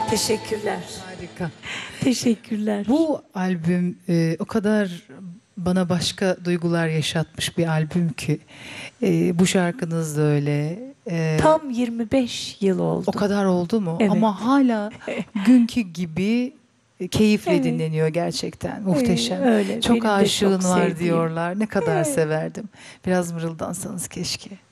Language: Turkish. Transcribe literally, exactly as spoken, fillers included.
Teşekkürler. Harika. Teşekkürler. Bu albüm e, o kadar bana başka duygular yaşatmış bir albüm ki e, bu şarkınız da öyle. E, Tam yirmi beş yıl oldu. O kadar oldu mu? Evet. Ama hala günkü gibi keyifle Evet. dinleniyor gerçekten. Muhteşem. Öyle. Çok Benim de aşığın çok var sevdiğim. diyorlar. Ne kadar Evet. severdim. Biraz mırıldansanız keşke.